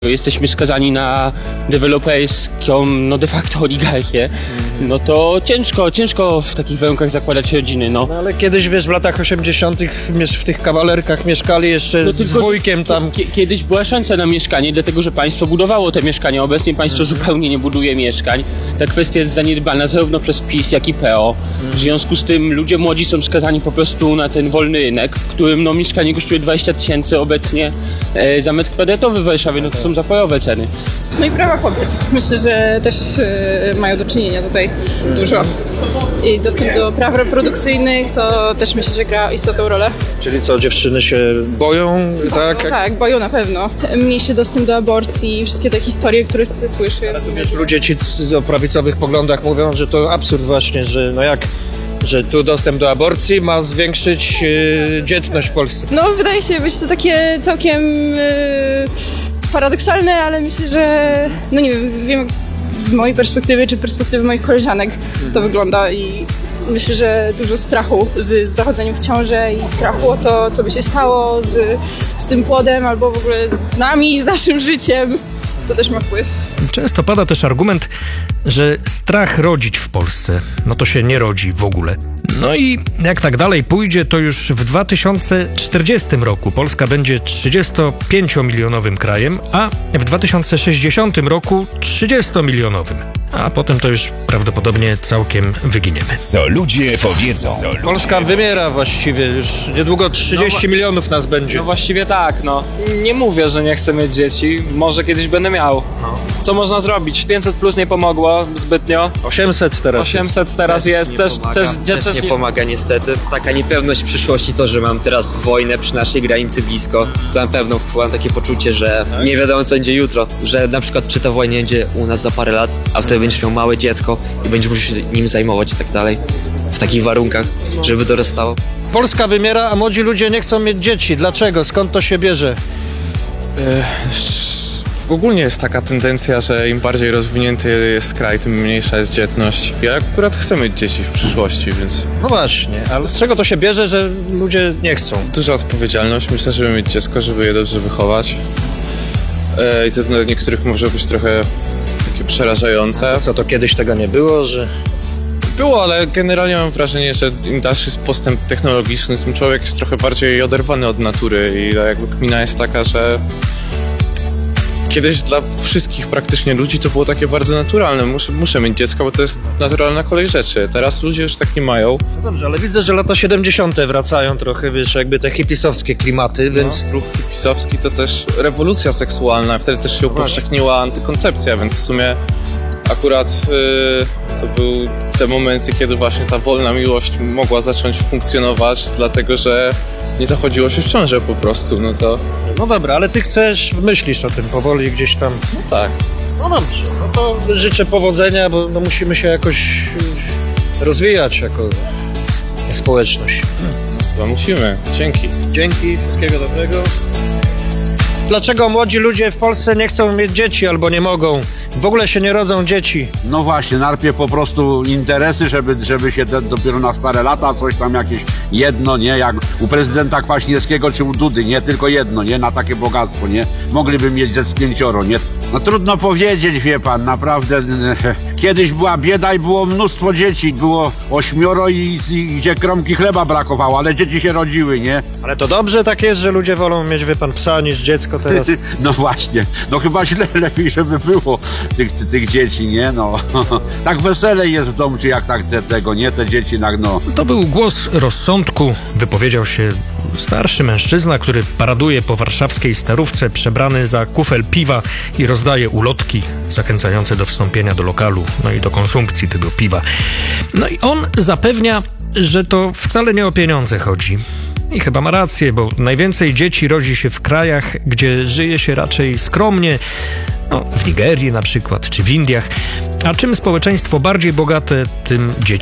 Jesteśmy skazani na deweloperską, de facto oligarchię, to ciężko w takich warunkach zakładać rodziny, No ale kiedyś, w latach 80. w tych kawalerkach mieszkali jeszcze z wujkiem tam. Kiedyś była szansa na mieszkanie, dlatego że państwo budowało te mieszkania. Obecnie państwo zupełnie nie buduje mieszkań. Ta kwestia jest zaniedbana zarówno przez PiS, jak i PO. W związku z tym ludzie młodzi są skazani po prostu na ten wolny rynek, w którym mieszkanie kosztuje 20 000 obecnie za metr kwadratowy w Warszawie, to są zaporowe ceny. No i prawa kobiet. Myślę, że też mają do czynienia tutaj dużo. I dostęp do praw reprodukcyjnych to też myślę, że gra istotną rolę. Czyli co, dziewczyny się boją, tak? Tak, boją na pewno. Mniejszy dostęp do aborcji, wszystkie te historie, które się słyszy. Ale tu wiesz, ludzie ci o prawicowych poglądach mówią, że to absurd właśnie, że że tu dostęp do aborcji ma zwiększyć dzietność w Polsce. No wydaje się być to takie całkiem paradoksalne, ale myślę, że nie wiem z mojej perspektywy czy perspektywy moich koleżanek to wygląda i myślę, że dużo strachu z zachodzeniem w ciążę i strachu o to, co by się stało z tym płodem albo w ogóle z nami, z naszym życiem. To też ma wpływ. Często pada też argument, że strach rodzić w Polsce, to się nie rodzi w ogóle. No i jak tak dalej pójdzie, to już w 2040 roku Polska będzie 35-milionowym krajem, a w 2060 roku 30-milionowym. A potem to już prawdopodobnie całkiem wyginiemy. Co ludzie powiedzą. Polska wymiera właściwie, już niedługo 30 milionów nas będzie. No właściwie tak, Nie mówię, że nie chcę mieć dzieci, może kiedyś będę miał. Co można zrobić? 500 plus nie pomogło zbytnio. 800 teraz 800 teraz jest. Też nie pomaga niestety. Taka niepewność przyszłości, to, że mam teraz wojnę przy naszej granicy blisko, to na pewno wpływa na takie poczucie, że nie wiadomo co będzie jutro. Że na przykład czy ta wojna będzie u nas za parę lat, a wtedy będziesz miał małe dziecko i będziesz musiał się nim zajmować i tak dalej. W takich warunkach, żeby dorastało. Polska wymiera, a młodzi ludzie nie chcą mieć dzieci. Dlaczego? Skąd to się bierze? Ogólnie jest taka tendencja, że im bardziej rozwinięty jest kraj, tym mniejsza jest dzietność. Ja akurat chcę mieć dzieci w przyszłości, więc... No właśnie, ale z czego to się bierze, że ludzie nie chcą? Duża odpowiedzialność, myślę, żeby mieć dziecko, żeby je dobrze wychować. I to dla niektórych może być trochę takie przerażające. Co, to kiedyś tego nie było, że... Było, ale generalnie mam wrażenie, że im dalszy jest postęp technologiczny, tym człowiek jest trochę bardziej oderwany od natury i jakby kmina jest taka, że kiedyś dla wszystkich praktycznie ludzi to było takie bardzo naturalne. Muszę mieć dziecko, bo to jest naturalna kolej rzeczy. Teraz ludzie już tak nie mają. No dobrze, ale widzę, że lata 70. wracają trochę, jakby te hipisowskie klimaty, więc... Ruch hipisowski to też rewolucja seksualna. Wtedy też się upowszechniła antykoncepcja, więc w sumie akurat to były te momenty, kiedy właśnie ta wolna miłość mogła zacząć funkcjonować, dlatego że nie zachodziło się w ciążę po prostu, No dobra, ale ty myślisz o tym powoli gdzieś tam. No tak. No dobrze, to życzę powodzenia, bo musimy się jakoś rozwijać jako społeczność. Chyba musimy. Dzięki. Dzięki, wszystkiego dobrego. Dlaczego młodzi ludzie w Polsce nie chcą mieć dzieci albo nie mogą? W ogóle się nie rodzą dzieci. No właśnie, najpierw po prostu interesy, żeby się dopiero na stare lata coś tam jakieś jedno, nie? Jak u prezydenta Kwaśniewskiego czy u Dudy, nie? Tylko jedno, nie? Na takie bogactwo, nie? Mogliby mieć ze 5, nie? No trudno powiedzieć, wie pan, naprawdę. Kiedyś była bieda i było mnóstwo dzieci. Było 8 i gdzie kromki chleba brakowało, ale dzieci się rodziły, nie? Ale to dobrze tak jest, że ludzie wolą mieć, wie pan, psa niż dziecko teraz. No właśnie, chyba lepiej, żeby było tych dzieci, nie? Tak weselej jest w domu, czy jak tak tego, nie? Te dzieci, To był głos rozsądku. Wypowiedział się starszy mężczyzna, który paraduje po warszawskiej Starówce przebrany za kufel piwa i rozdaje ulotki zachęcające do wstąpienia do lokalu, i do konsumpcji tego piwa. I on zapewnia, że to wcale nie o pieniądze chodzi. I chyba ma rację, bo najwięcej dzieci rodzi się w krajach, gdzie żyje się raczej skromnie, w Nigerii na przykład, czy w Indiach. A czym społeczeństwo bardziej bogate, tym dzieci